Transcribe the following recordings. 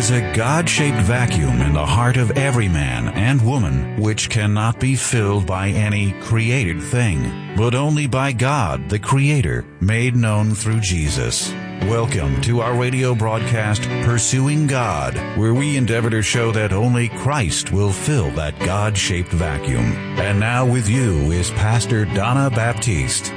is a God-shaped vacuum in the heart of every man and woman which cannot be filled by any created thing, but only by God, the Creator, made known through Jesus. Welcome to our radio broadcast, Pursuing God, where we endeavor to show that only Christ will fill that God-shaped vacuum. And now with you is Pastor Donna Baptiste.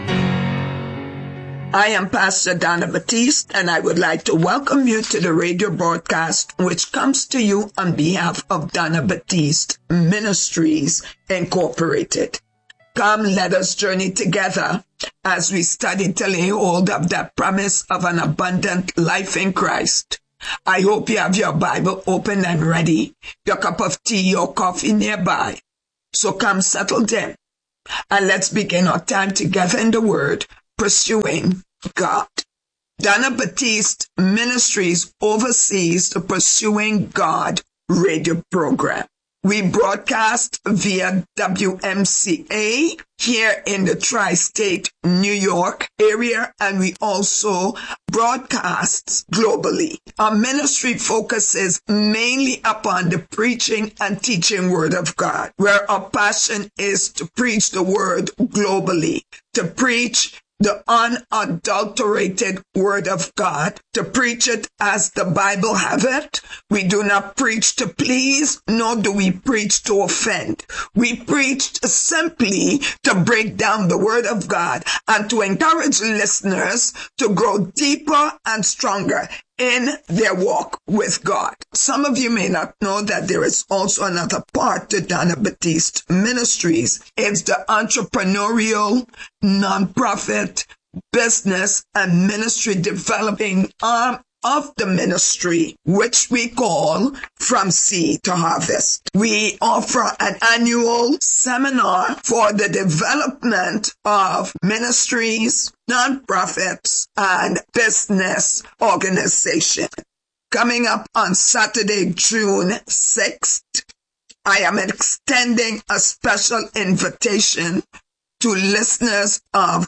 I am Pastor Donna Baptiste, and I would like to welcome you to the radio broadcast, which comes to you on behalf of Donna Baptiste Ministries Incorporated. Come, let us journey together as we study to lay hold of that promise of an abundant life in Christ. I hope you have your Bible open and ready, your cup of tea or coffee nearby. So come settle down, and let's begin our time together in the Word, Pursuing God. Donna Baptiste Ministries oversees the Pursuing God radio program. We broadcast via WMCA here in the tri-state New York area, and we also broadcast globally. Our ministry focuses mainly upon the preaching and teaching Word of God, where our passion is to preach the Word globally, to preach the unadulterated Word of God, to preach it as the Bible have it. We do not preach to please, nor do we preach to offend. We preach simply to break down the Word of God and to encourage listeners to grow deeper and stronger in their walk with God. Some of you may not know that there is also another part to Donna Baptiste Ministries. It's the entrepreneurial, nonprofit, business, and ministry developing arm of the ministry, which we call From Seed to Harvest. We offer an annual seminar for the development of ministries, nonprofits, and business organizations. Coming up on Saturday, June 6th, I am extending a special invitation to listeners of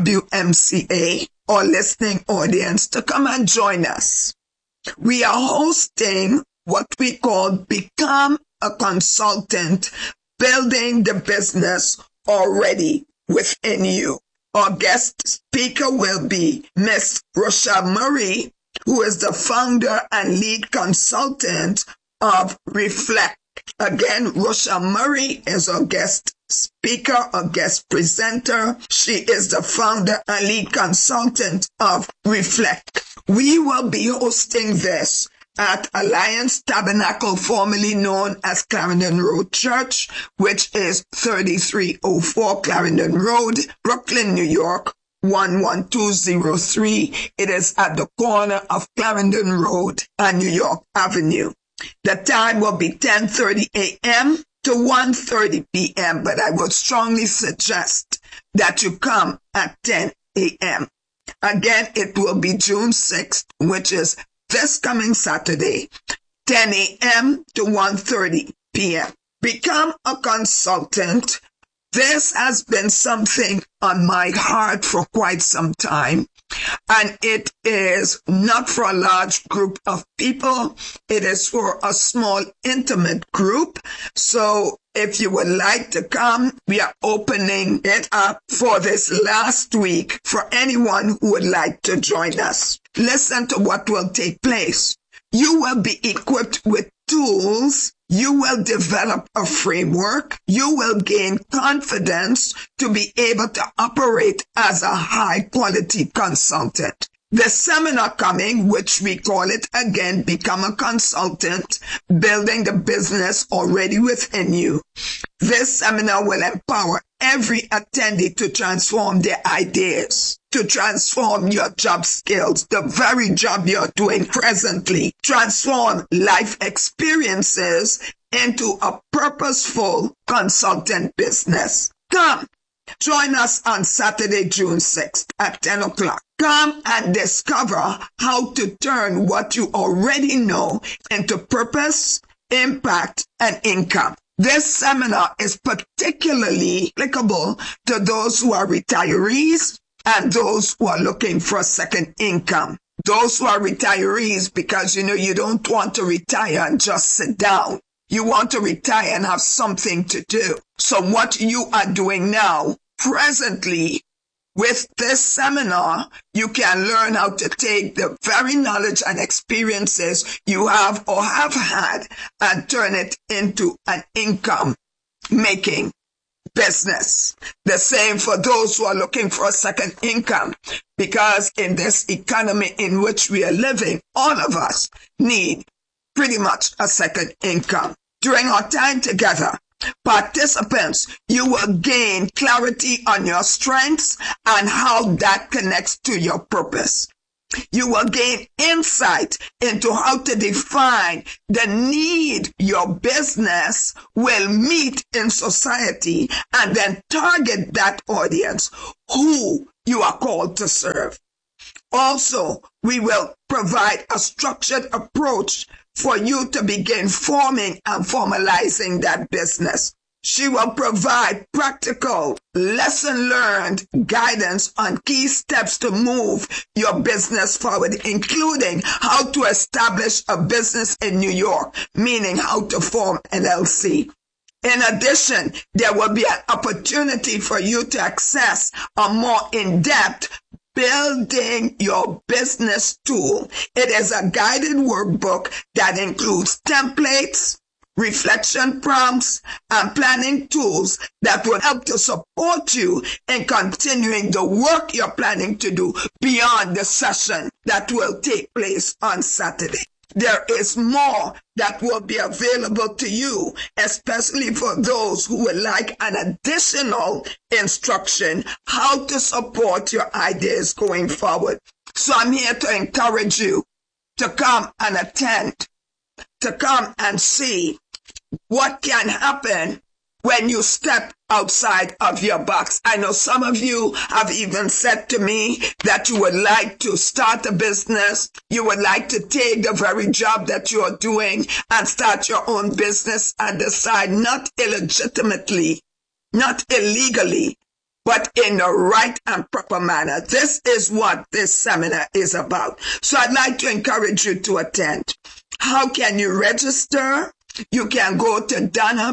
WMCA or listening audience to come and join us. We are hosting what we call Become a Consultant, Building the Business Already Within You. Our guest speaker will be Miss Rochelle Murray, who is the founder and lead consultant of Reflect. Again, Rochelle Murray is our guest speaker or guest presenter. She is the founder and lead consultant of Reflect. We will be hosting this at Alliance Tabernacle, formerly known as Clarendon Road Church, which is 3304 Clarendon Road, Brooklyn, New York, 11203. It is at the corner of Clarendon Road and New York Avenue. The time will be 10:30 a.m. to 1:30 p.m., but I would strongly suggest that you come at 10 a.m. Again, it will be June 6th, which is this coming Saturday, 10 a.m. to 1:30 p.m. Become a consultant. This has been something on my heart for quite some time, and it is not for a large group of people. It is for a small, intimate group. So if you would like to come, we are opening it up for this last week for anyone who would like to join us. Listen to what will take place. You will be equipped with tools. You will develop a framework. You will gain confidence to be able to operate as a high-quality consultant. The seminar coming, which we call it again, Become a Consultant, Building the Business Already Within You. This seminar will empower every attendee to transform their ideas, to transform your job skills, the very job you're doing presently, transform life experiences into a purposeful consultant business. Come, join us on Saturday, June 6th at 10 o'clock. Come and discover how to turn what you already know into purpose, impact, and income. This seminar is particularly applicable to those who are retirees and those who are looking for a second income. Those who are retirees, because you don't want to retire and just sit down. You want to retire and have something to do. So what you are doing now, presently, with this seminar, you can learn how to take the very knowledge and experiences you have or have had and turn it into an income-making business. The same for those who are looking for a second income, because in this economy in which we are living, all of us need pretty much a second income. During our time together, participants, you will gain clarity on your strengths and how that connects to your purpose. You will gain insight into how to define the need your business will meet in society and then target that audience who you are called to serve. Also, we will provide a structured approach for you to begin forming and formalizing that business. She will provide practical, lesson learned guidance on key steps to move your business forward, including how to establish a business in New York, meaning how to form an LLC. In addition, there will be an opportunity for you to access a more in-depth Building Your Business tool. It is a guided workbook that includes templates, reflection prompts, and planning tools that will help to support you in continuing the work you're planning to do beyond the session that will take place on Saturday. There is more that will be available to you, especially for those who would like an additional instruction how to support your ideas going forward. So I'm here to encourage you to come and attend, to come and see what can happen when you step outside of your box. I know some of you have even said to me that you would like to start a business. You would like to take the very job that you are doing and start your own business and decide, not illegitimately, not illegally, but in the right and proper manner. This is what this seminar is about. So I'd like to encourage you to attend. How can you register? You can go to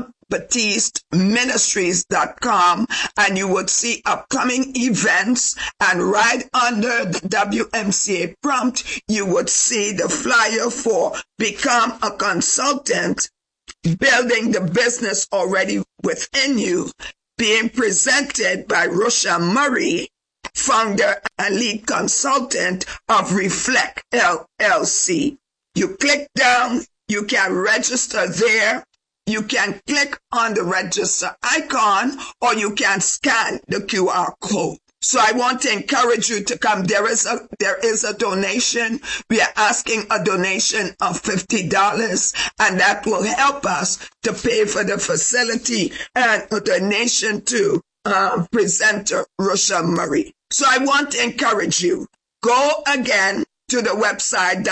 DonnaBaptisteMinistries.com and you would see upcoming events, and right under the WMCA prompt, you would see the flyer for Become a Consultant, Building the Business Already Within You, being presented by Rusha Murray, founder and lead consultant of Reflect LLC. You click down, you can register there. You can click on the register icon, or you can scan the QR code. So I want to encourage you to come. There is a donation. We are asking a donation of $50, and that will help us to pay for the facility, and a donation to presenter Rusha Murray. So I want to encourage you. Go again to the website,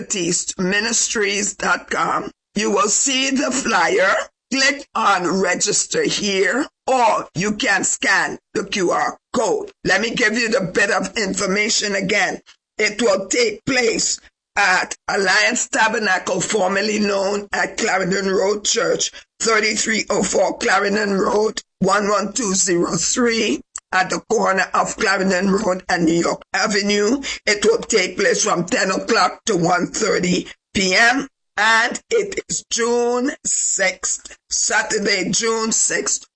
DonnaBaptisteMinistries.com. You will see the flyer. Click on register here, or you can scan the QR code. Let me give you the bit of information again. It will take place at Alliance Tabernacle, formerly known as Clarendon Road Church, 3304 Clarendon Road, 11203. At the corner of Clarendon Road and New York Avenue. It will take place from 10 o'clock to 1:30 p.m. And it is June 6th, Saturday, June 6th,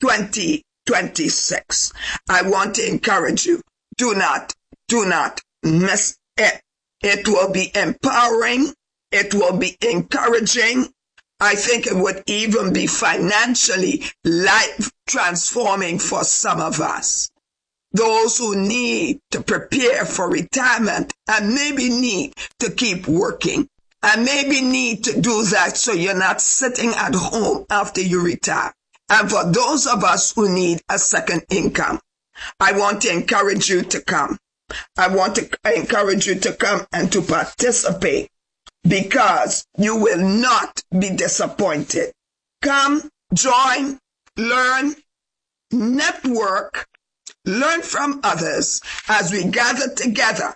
2026. I want to encourage you. Do not miss it. It will be empowering. It will be encouraging. I think it would even be financially life transforming for some of us. Those who need to prepare for retirement and maybe need to keep working and maybe need to do that so you're not sitting at home after you retire. And for those of us who need a second income, I want to encourage you to come. I want to encourage you to come and to participate, because you will not be disappointed. Come, join, learn, network, learn from others as we gather together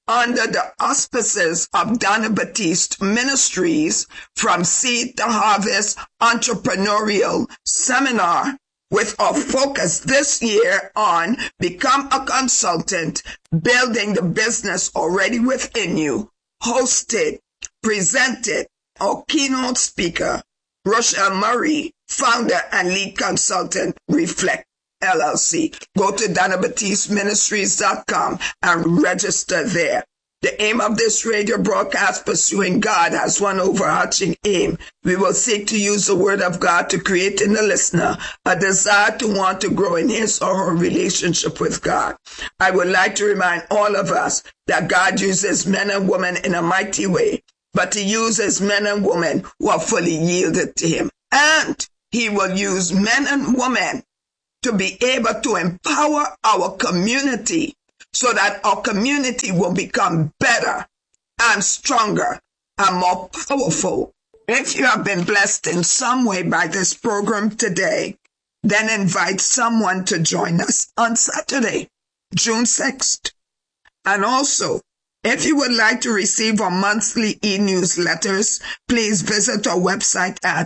under the auspices of Donna Batiste Ministries from Seed to Harvest Entrepreneurial Seminar, with a focus this year on Become a Consultant, Building the Business Already Within You, hosted, presented, our keynote speaker, Rochelle Murray, founder and lead consultant, Reflect LLC. Go to DonnaBatisteMinistries.com and register there. The aim of this radio broadcast, Pursuing God, has one overarching aim. We will seek to use the Word of God to create in the listener a desire to want to grow in his or her relationship with God. I would like to remind all of us that God uses men and women in a mighty way, but He uses men and women who are fully yielded to Him. And He will use men and women to be able to empower our community, so that our community will become better and stronger and more powerful. If you have been blessed in some way by this program today, then invite someone to join us on Saturday, June 6th. And also, if you would like to receive our monthly e-newsletters, please visit our website at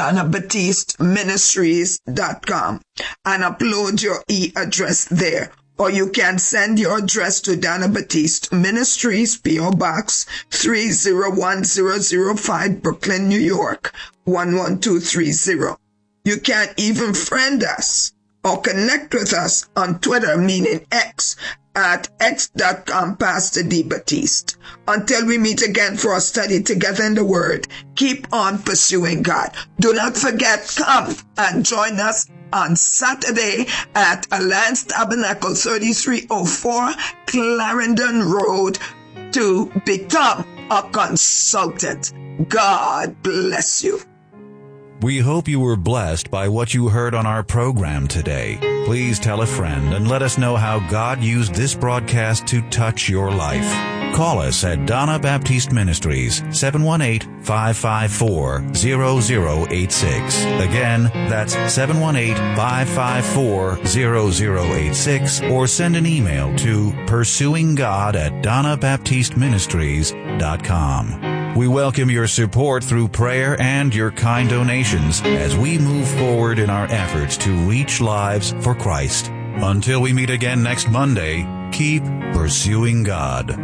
DonnaBatisteMinistries.com and upload your e-address there. Or you can send your address to Donna Batiste Ministries, P.O. Box 301-005, Brooklyn, New York, 11230. You can even friend us or connect with us on Twitter, meaning X, at x.com, Pastor D. Batiste. Until we meet again for a study together in the Word, keep on pursuing God. Do not forget, come and join us on Saturday at Alliance Tabernacle, 3304 Clarendon Road, to become a consultant. God bless you. We hope you were blessed by what you heard on our program today. Please tell a friend and let us know how God used this broadcast to touch your life. Call us at Donna Baptiste Ministries, 718-554-0086. Again, that's 718-554-0086, or send an email to pursuinggod@donnabaptisteministries.com. We welcome your support through prayer and your kind donations as we move forward in our efforts to reach lives for Christ. Until we meet again next Monday, keep pursuing God.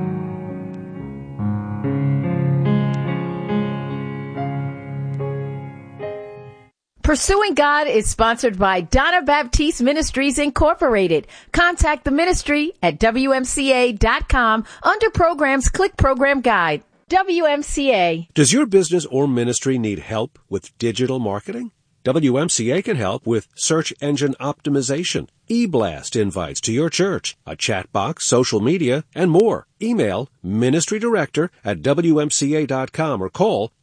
Pursuing God is sponsored by Donna Baptiste Ministries, Incorporated. Contact the ministry at WMCA.com. Under Programs, click Program Guide. WMCA. Does your business or ministry need help with digital marketing? WMCA can help with search engine optimization, e-blast invites to your church, a chat box, social media, and more. Email ministrydirector@WMCA.com or call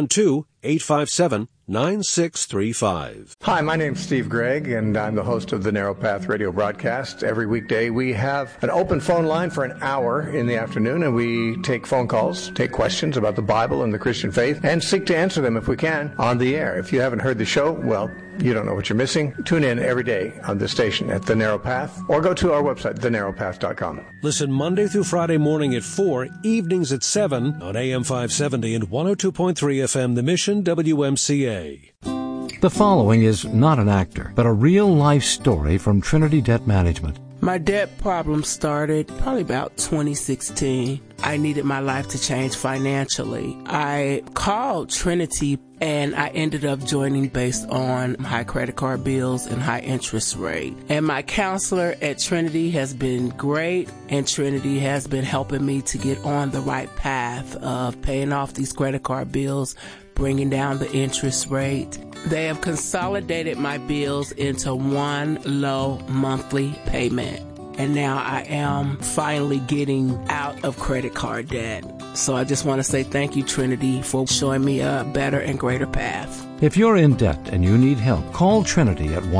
212-857-9635. Hi, my name's Steve Gregg, and I'm the host of the Narrow Path radio broadcast. Every weekday we have an open phone line for an hour in the afternoon, and we take phone calls, take questions about the Bible and the Christian faith, and seek to answer them if we can on the air. If you haven't heard the show, well, you don't know what you're missing. Tune in every day on this station at The Narrow Path, or go to our website, thenarrowpath.com. Listen Monday through Friday morning at 4, evenings at 7 on AM 570 and 102.3 FM, The Mission, WMCA. The following is not an actor, but a real-life story from Trinity Debt Management. My debt problem started probably about 2016. I needed my life to change financially. I called Trinity and I ended up joining based on high credit card bills and high interest rate. And my counselor at Trinity has been great, and Trinity has been helping me to get on the right path of paying off these credit card bills, bringing down the interest rate. They have consolidated my bills into one low monthly payment. And now I am finally getting out of credit card debt. So I just want to say thank you, Trinity, for showing me a better and greater path. If you're in debt and you need help, call Trinity at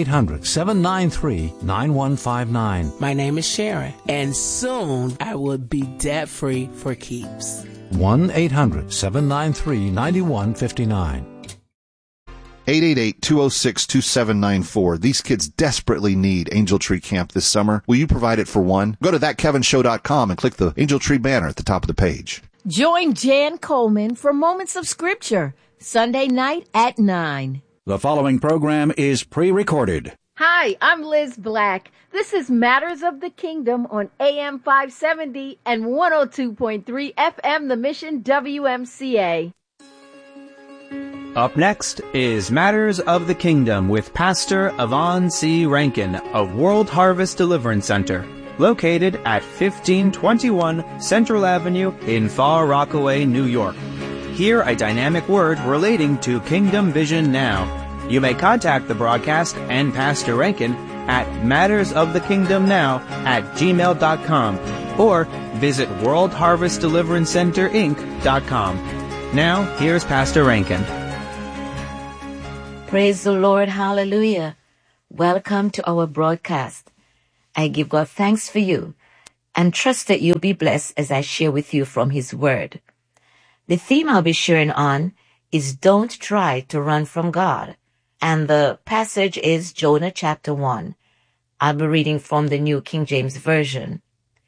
1-800-793-9159. My name is Sharon, and soon I will be debt-free for keeps. 1-800-793-9159. 888-206-2794. These kids desperately need Angel Tree Camp this summer. Will you provide it for one? Go to thatkevinshow.com and click the Angel Tree banner at the top of the page. Join Jan Coleman for Moments of Scripture, Sunday night at 9. The following program is pre-recorded. Hi, I'm Liz Black. This is Matters of the Kingdom on AM 570 and 102.3 FM The Mission WMCA. Up next is Matters of the Kingdom with Pastor Yvonne C. Rankin of World Harvest Deliverance Center, located at 1521 Central Avenue in Far Rockaway, New York. Hear a dynamic word relating to Kingdom Vision now. You may contact the broadcast and Pastor Rankin at mattersofthekingdomnow@gmail.com or visit worldharvestdeliverancecenterInc.com. Now, here's Pastor Rankin. Praise the Lord. Hallelujah. Welcome to our broadcast. I give God thanks for you and trust that you'll be blessed as I share with you from His Word. The theme I'll be sharing on is Don't Try to Run from God. And the passage is Jonah chapter 1. I'll be reading from the New King James Version.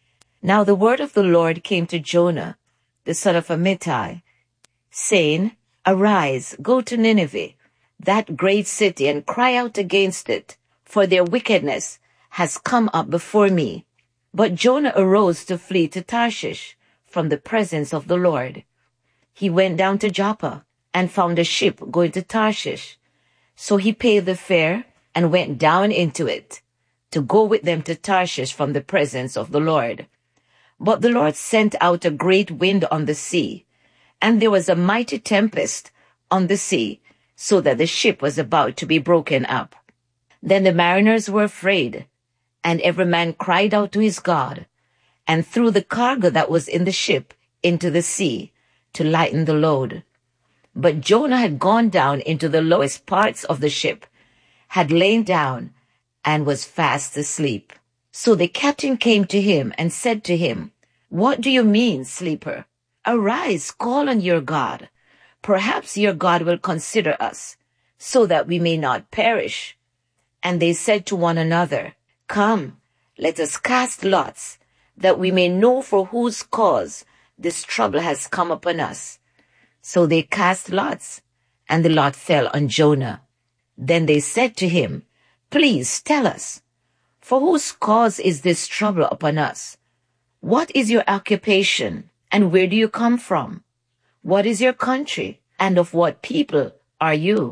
Now the word of the Lord came to Jonah, the son of Amittai, saying, Arise, go to Nineveh, that great city, and cry out against it, for their wickedness has come up before me. But Jonah arose to flee to Tarshish from the presence of the Lord. He went down to Joppa and found a ship going to Tarshish. So he paid the fare and went down into it to go with them to Tarshish from the presence of the Lord. But the Lord sent out a great wind on the sea, and there was a mighty tempest on the sea, so that the ship was about to be broken up. Then the mariners were afraid, and every man cried out to his God, and threw the cargo that was in the ship into the sea to lighten the load. But Jonah had gone down into the lowest parts of the ship, had lain down, and was fast asleep. So the captain came to him and said to him, What do you mean, sleeper? Arise, call on your God. Perhaps your God will consider us, so that we may not perish. And they said to one another, Come, let us cast lots, that we may know for whose cause this trouble has come upon us. So they cast lots, and the lot fell on Jonah. Then they said to him, Please tell us, for whose cause is this trouble upon us? What is your occupation, and where do you come from? What is your country, and of what people are you?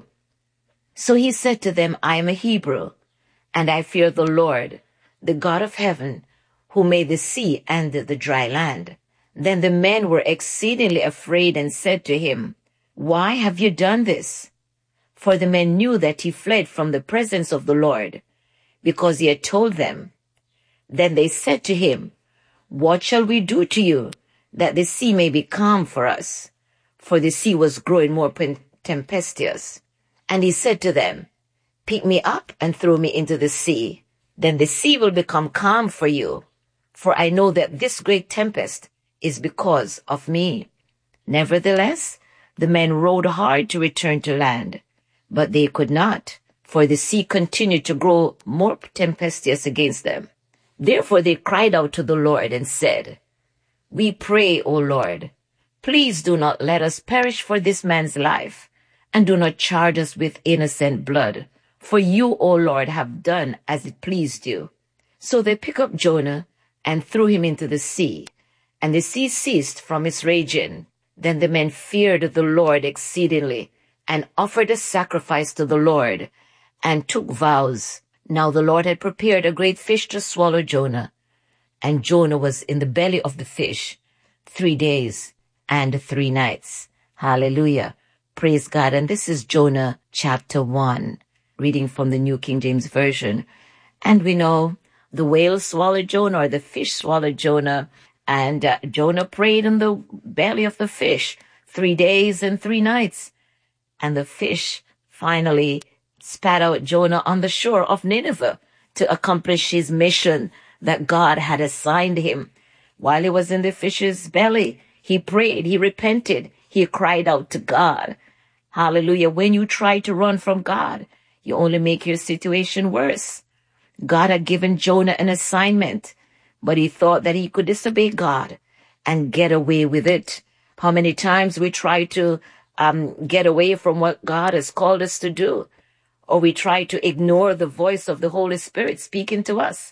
So he said to them, I am a Hebrew, and I fear the Lord, the God of heaven, who made the sea and the dry land. Then the men were exceedingly afraid and said to him, Why have you done this? For the men knew that he fled from the presence of the Lord, because he had told them. Then they said to him, What shall we do to you, that the sea may be calm for us? For the sea was growing more tempestuous. And he said to them, Pick me up and throw me into the sea. Then the sea will become calm for you. For I know that this great tempest is because of me. Nevertheless, the men rowed hard to return to land, but they could not, for the sea continued to grow more tempestuous against them. Therefore they cried out to the Lord and said, We pray, O Lord, please do not let us perish for this man's life, and do not charge us with innocent blood, for you, O Lord, have done as it pleased you. So they picked up Jonah and threw him into the sea, and the sea ceased from its raging. Then the men feared the Lord exceedingly, and offered a sacrifice to the Lord, and took vows. Now the Lord had prepared a great fish to swallow Jonah, and Jonah was in the belly of the fish 3 days and 3 nights. Hallelujah. Praise God. And this is Jonah chapter 1, reading from the New King James Version. And we know the whale swallowed Jonah, or the fish swallowed Jonah, and Jonah prayed in the belly of the fish 3 days and 3 nights. And the fish finally spat out Jonah on the shore of Nineveh to accomplish his mission that God had assigned him. While he was in the fish's belly, he prayed, he repented, he cried out to God. Hallelujah. When you try to run from God, you only make your situation worse. God had given Jonah an assignment, but he thought that he could disobey God and get away with it. How many times we try to get away from what God has called us to do, or we try to ignore the voice of the Holy Spirit speaking to us.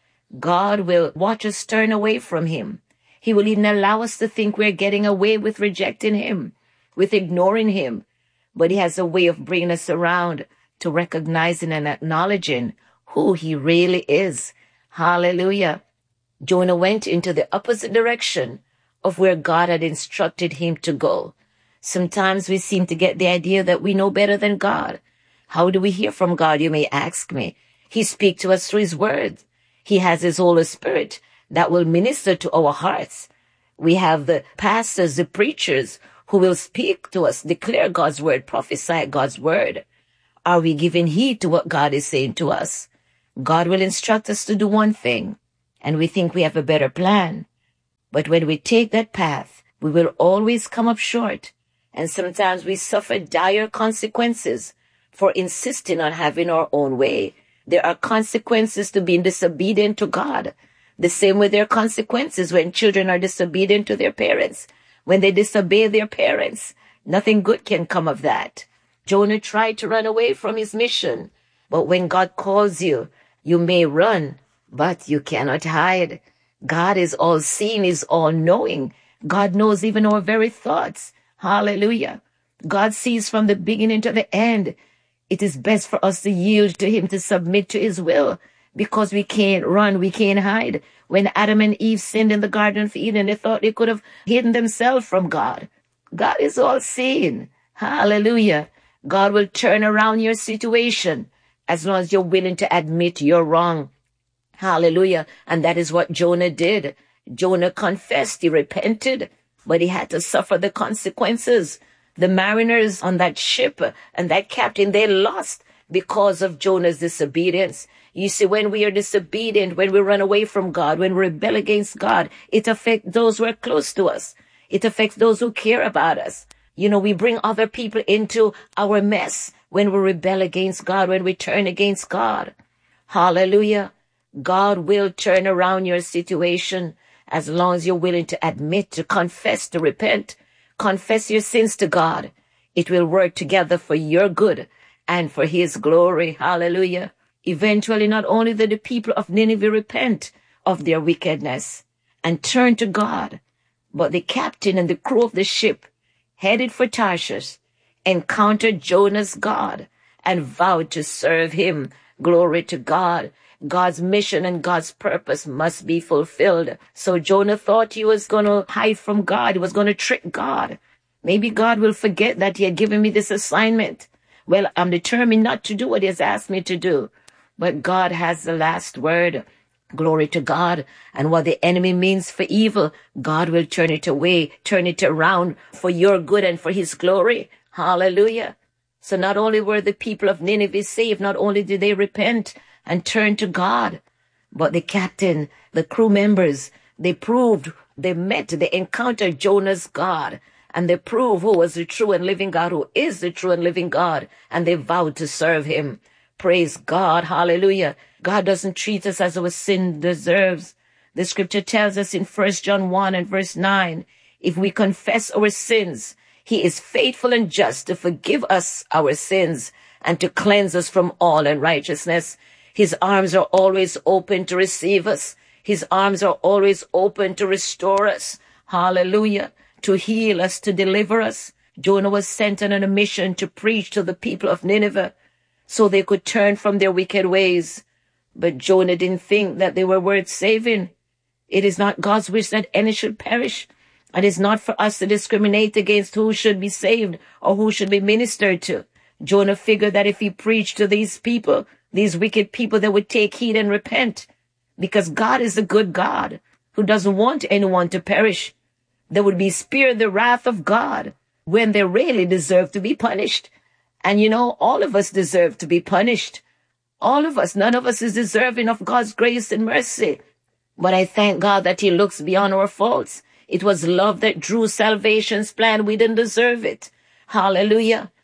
God will watch us turn away from him. He will even allow us to think we're getting away with rejecting him, with ignoring him. But he has a way of bringing us around to recognizing and acknowledging who he really is. Hallelujah. Jonah went into the opposite direction of where God had instructed him to go. Sometimes we seem to get the idea that we know better than God. How do we hear from God, you may ask me? He speaks to us through his word. He has his Holy Spirit that will minister to our hearts. We have the pastors, the preachers who will speak to us, declare God's word, prophesy God's word. Are we giving heed to what God is saying to us? God will instruct us to do one thing, and we think we have a better plan. But when we take that path, we will always come up short, and sometimes we suffer dire consequences for insisting on having our own way. There are consequences to being disobedient to God. The same way there are consequences when children are disobedient to their parents. When they disobey their parents, nothing good can come of that. Jonah tried to run away from his mission. But when God calls you, you may run, but you cannot hide. God is all-seeing, is all-knowing. God knows even our very thoughts. Hallelujah. God sees from the beginning to the end. It is best for us to yield to him, to submit to his will, because we can't run, we can't hide. When Adam and Eve sinned in the Garden of Eden, they thought they could have hidden themselves from God. God is all-seeing. Hallelujah. God will turn around your situation as long as you're willing to admit you're wrong. Hallelujah. And that is what Jonah did. Jonah confessed, he repented, but he had to suffer the consequences. The mariners on that ship and that captain, they lost because of Jonah's disobedience. You see, when we are disobedient, when we run away from God, when we rebel against God, it affects those who are close to us. It affects those who care about us. You know, we bring other people into our mess when we rebel against God, when we turn against God. Hallelujah. God will turn around your situation as long as you're willing to admit, to confess, to repent. Confess your sins to God. It will work together for your good and for his glory. Hallelujah. Eventually, not only did the people of Nineveh repent of their wickedness and turn to God, but the captain and the crew of the ship, headed for Tarshish, encountered Jonah's God and vowed to serve him. Glory to God. God's mission and God's purpose must be fulfilled. So Jonah thought he was going to hide from God. He was going to trick God. Maybe God will forget that he had given me this assignment. Well, I'm determined not to do what he has asked me to do. But God has the last word. Glory to God. And what the enemy means for evil, God will turn it away, turn it around for your good and for his glory. Hallelujah. So not only were the people of Nineveh saved, not only did they repent and turn to God, but the captain, the crew members, they encountered Jonah's God, and they proved who was the true and living God, who is the true and living God, and they vowed to serve him. Praise God. Hallelujah. God doesn't treat us as our sin deserves. The scripture tells us in 1 John 1 and verse 9, if we confess our sins, he is faithful and just to forgive us our sins and to cleanse us from all unrighteousness. His arms are always open to receive us. His arms are always open to restore us. Hallelujah. To heal us, to deliver us. Jonah was sent on a mission to preach to the people of Nineveh so they could turn from their wicked ways. But Jonah didn't think that they were worth saving. It is not God's wish that any should perish. And it's not for us to discriminate against who should be saved or who should be ministered to. Jonah figured that if he preached to these people, these wicked people, they would take heed and repent. Because God is a good God who doesn't want anyone to perish. They would be spared the wrath of God when they really deserve to be punished. And you know, all of us deserve to be punished. All of us. None of us is deserving of God's grace and mercy. But I thank God that he looks beyond our faults. It was love that drew salvation's plan. We didn't deserve it. Hallelujah.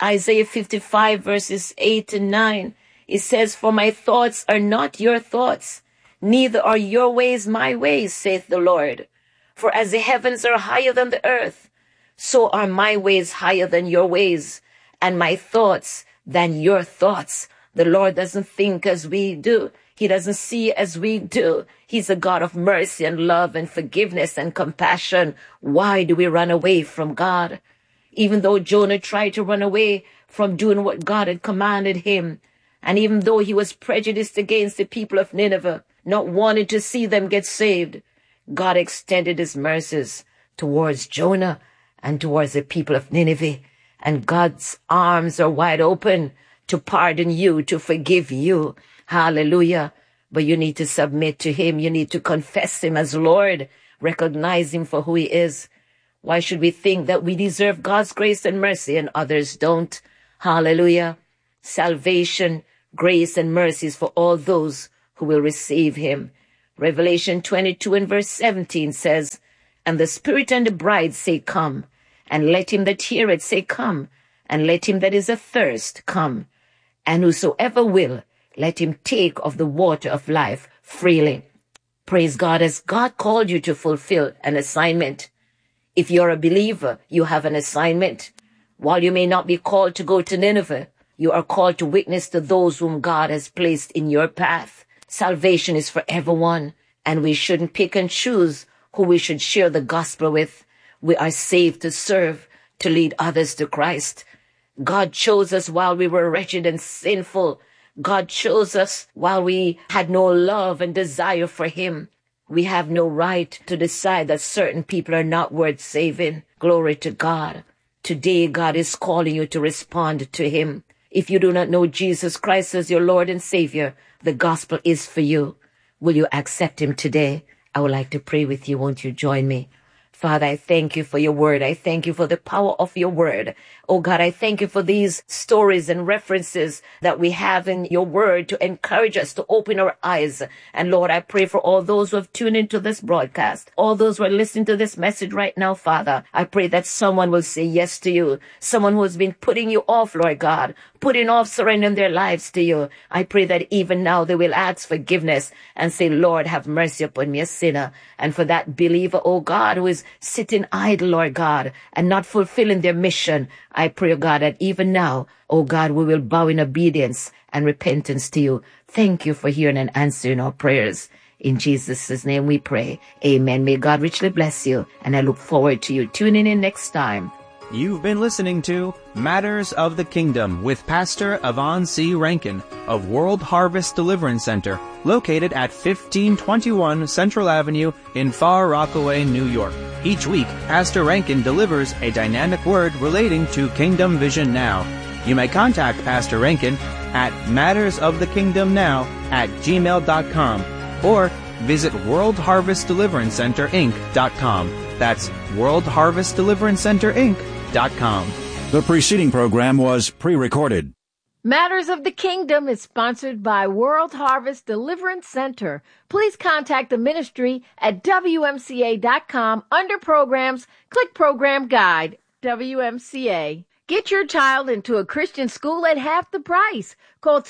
Isaiah 55 verses 8 and 9. It says, "For my thoughts are not your thoughts, neither are your ways my ways, saith the Lord. For as the heavens are higher than the earth, so are my ways higher than your ways, and my thoughts than your thoughts." The Lord doesn't think as we do. He doesn't see as we do. He's a God of mercy and love and forgiveness and compassion. Why do we run away from God? Even though Jonah tried to run away from doing what God had commanded him, and even though he was prejudiced against the people of Nineveh, not wanting to see them get saved, God extended his mercies towards Jonah and towards the people of Nineveh. And God's arms are wide open to pardon you, to forgive you. Hallelujah. But you need to submit to him. You need to confess him as Lord. Recognize him for who he is. Why should we think that we deserve God's grace and mercy and others don't? Hallelujah. Salvation, grace, and mercies for all those who will receive him. Revelation 22 and verse 17 says, "And the Spirit and the bride say, Come. And let him that heareth say, Come. And let him that is athirst come. And whosoever will, let him take of the water of life freely." Praise God, as God called you to fulfill an assignment. If you're a believer, you have an assignment. While you may not be called to go to Nineveh, you are called to witness to those whom God has placed in your path. Salvation is for everyone, and we shouldn't pick and choose who we should share the gospel with. We are saved to serve, to lead others to Christ. God chose us while we were wretched and sinful. God chose us while we had no love and desire for him. We have no right to decide that certain people are not worth saving. Glory to God. Today, God is calling you to respond to him. If you do not know Jesus Christ as your Lord and Savior, the gospel is for you. Will you accept him today? I would like to pray with you. Won't you join me? Father, I thank you for your word. I thank you for the power of your word. Oh God, I thank you for these stories and references that we have in your word to encourage us to open our eyes. And Lord, I pray for all those who have tuned into this broadcast, all those who are listening to this message right now, Father. I pray that someone will say yes to you, someone who has been putting you off, Lord God, putting off surrendering their lives to you. I pray that even now they will ask forgiveness and say, Lord, have mercy upon me, a sinner. And for that believer, oh God, who is sitting idle, Lord God, and not fulfilling their mission, I pray, oh God, that even now, oh God, we will bow in obedience and repentance to you. Thank you for hearing and answering our prayers. In Jesus' name we pray. Amen. May God richly bless you, and I look forward to you tuning in next time. You've been listening to Matters of the Kingdom with Pastor Yvonne C. Rankin of World Harvest Deliverance Center, located at 1521 Central Avenue in Far Rockaway, New York. Each week, Pastor Rankin delivers a dynamic word relating to Kingdom Vision Now. You may contact Pastor Rankin at mattersofthekingdomnow@gmail.com or visit worldharvestdeliverancecenterInc.com. That's worldharvestdeliverancecenterInc.com. The preceding program was pre-recorded. Matters of the Kingdom is sponsored by World Harvest Deliverance Center. Please contact the ministry at WMCA.com under Programs. Click Program Guide, WMCA. Get your child into a Christian school at half the price. Call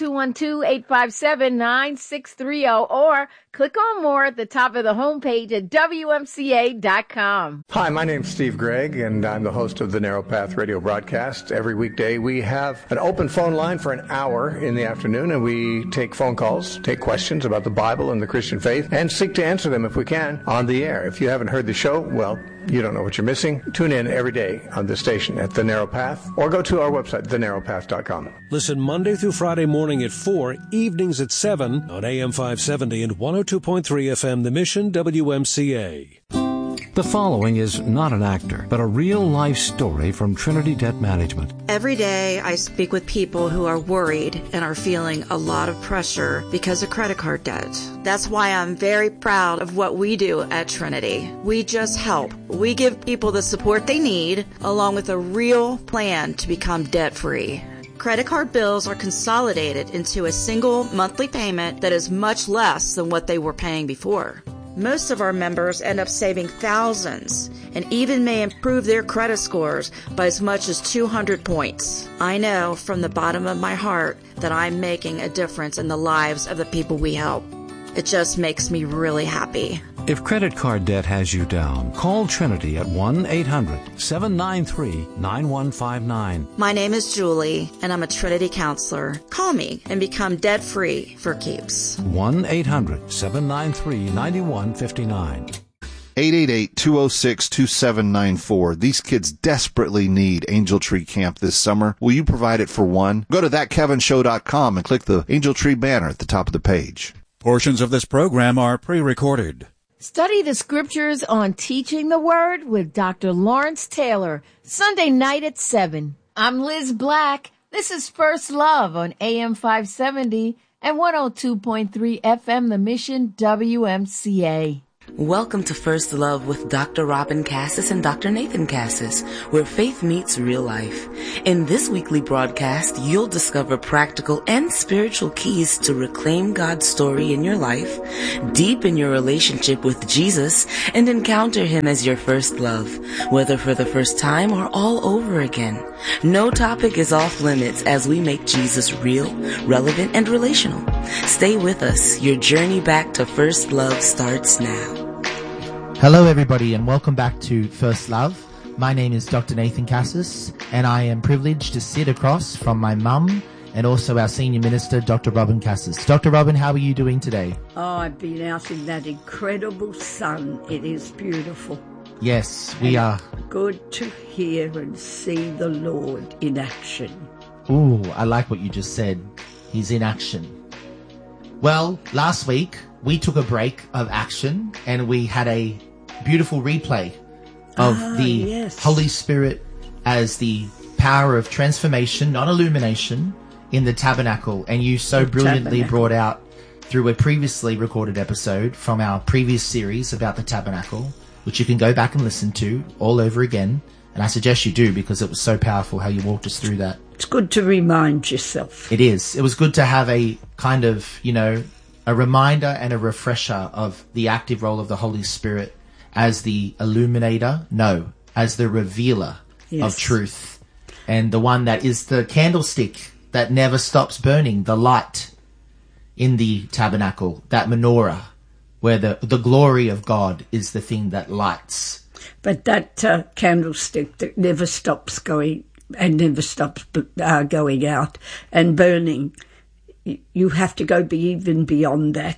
212-857-9630 or click on more at the top of the homepage at WMCA.com. Hi, my name's Steve Gregg, and I'm the host of the Narrow Path radio broadcast. Every weekday we have an open phone line for an hour in the afternoon, and we take phone calls, take questions about the Bible and the Christian faith, and seek to answer them if we can on the air. If you haven't heard the show, well, you don't know what you're missing. Tune in every day on this station at The Narrow Path, or go to our website, thenarrowpath.com. Listen Monday through Friday morning at 4, evenings at 7 on AM 570 and 102.3 FM, The Mission, WMCA. The following is not an actor, but a real-life story from Trinity Debt Management. Every day I speak with people who are worried and are feeling a lot of pressure because of credit card debt. That's why I'm very proud of what we do at Trinity. We just help. We give people the support they need, along with a real plan to become debt-free. Credit card bills are consolidated into a single monthly payment that is much less than what they were paying before. Most of our members end up saving thousands and even may improve their credit scores by as much as 200 points. I know from the bottom of my heart that I'm making a difference in the lives of the people we help. It just makes me really happy. If credit card debt has you down, call Trinity at 1-800-793-9159. My name is Julie, and I'm a Trinity counselor. Call me and become debt-free for keeps. 1-800-793-9159. 888-206-2794. These kids desperately need Angel Tree Camp this summer. Will you provide it for one? Go to thatkevinshow.com and click the Angel Tree banner at the top of the page. Portions of this program are pre-recorded. Study the scriptures on Teaching the Word with Dr. Lawrence Taylor, Sunday night at 7. I'm Liz Black. This is First Love on AM 570 and 102.3 FM The Mission WMCA. Welcome to First Love with Dr. Robin Cassis and Dr. Nathan Cassis, where faith meets real life. In this weekly broadcast, you'll discover practical and spiritual keys to reclaim God's story in your life, deepen your relationship with Jesus, and encounter Him as your first love, whether for the first time or all over again. No topic is off limits as we make Jesus real, relevant, and relational. Stay with us. Your journey back to First Love starts now. Hello everybody and welcome back to First Love. My name is Dr. Nathan Cassis and I am privileged to sit across from my mum and also our senior minister, Dr. Robin Cassis. Dr. Robin, how are you doing today? Oh, I've been out in that incredible sun. It is beautiful. Yes, we are. Good to hear and see the Lord in action. Ooh, I like what you just said. He's in action. Well, last week we took a break of action and we had a beautiful replay of the Holy Spirit as the power of transformation, not illumination, in the tabernacle. And you so brilliantly brought out through a previously recorded episode from our previous series about the tabernacle, which you can go back and listen to all over again. And I suggest you do because it was so powerful how you walked us through that. It's good to remind yourself. It is. It was good to have a kind of, a reminder and a refresher of the active role of the Holy Spirit as the illuminator, as the revealer of truth, and the one that is the candlestick that never stops burning, the light in the tabernacle, that menorah, where the glory of God is the thing that lights. But that candlestick that never stops going and never stops going out and burning, you have to go even beyond that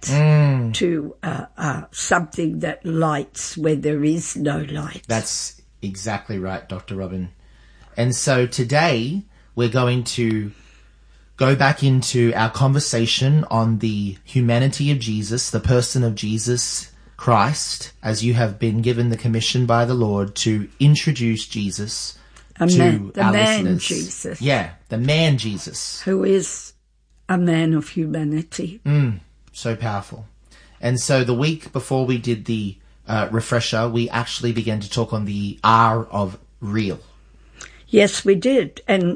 to something that lights where there is no light. That's exactly right, Dr. Robin. And so today we're going to go back into our conversation on the humanity of Jesus, the person of Jesus Christ, as you have been given the commission by the Lord to introduce Jesus to our listeners. Jesus. Yeah, the man Jesus. Who is a man of humanity. So powerful. And so the week before we did the refresher, we actually began to talk on the R of real. Yes, we did. And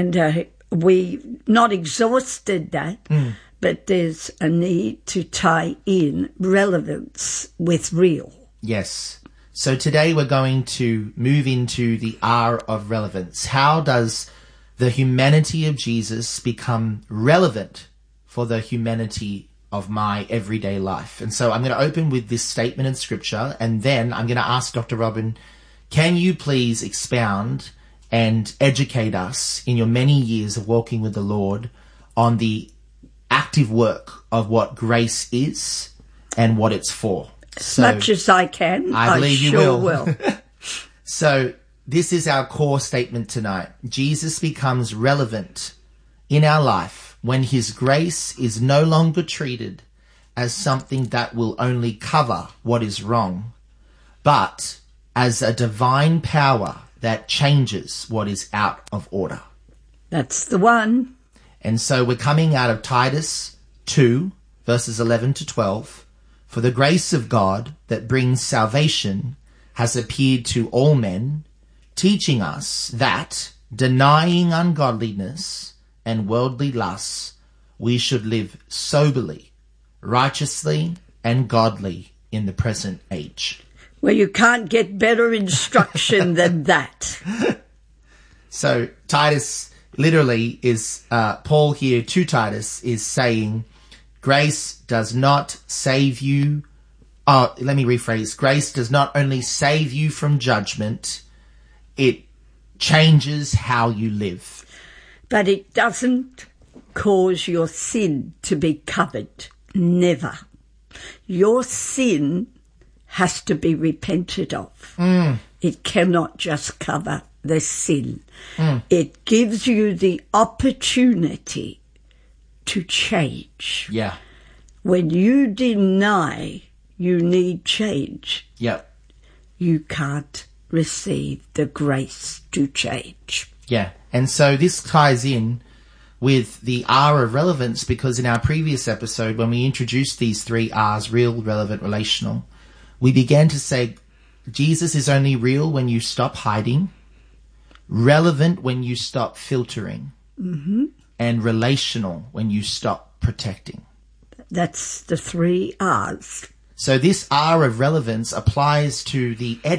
we not exhausted that, but there's a need to tie in relevance with real. Yes. So today we're going to move into the R of relevance. How does the humanity of Jesus become relevant for the humanity of my everyday life? And so I'm going to open with this statement in Scripture, and then I'm going to ask Dr. Robin, can you please expound and educate us in your many years of walking with the Lord on the active work of what grace is and what it's for? As much as I can. I believe you sure will. So this is our core statement tonight. Jesus becomes relevant in our life when his grace is no longer treated as something that will only cover what is wrong, but as a divine power that changes what is out of order. That's the one. And so we're coming out of Titus 2, verses 11 to 12. For the grace of God that brings salvation has appeared to all men, teaching us that, denying ungodliness and worldly lusts, we should live soberly, righteously, and godly in the present age. Well, you can't get better instruction than that. So Titus literally is, Paul here to Titus is saying, grace does not save you. Let me rephrase. Grace does not only save you from judgment, it changes how you live. But it doesn't cause your sin to be covered. Never. Your sin has to be repented of. It cannot just cover the sin. It gives you the opportunity to change. Yeah. When you deny you need change, you can't receive the grace to change. Yeah. And so this ties in with the R of relevance, because in our previous episode, when we introduced these 3 R's, real, relevant, relational, we began to say Jesus is only real when you stop hiding, relevant when you stop filtering, and relational when you stop protecting. That's the 3 R's. So this R of relevance applies to the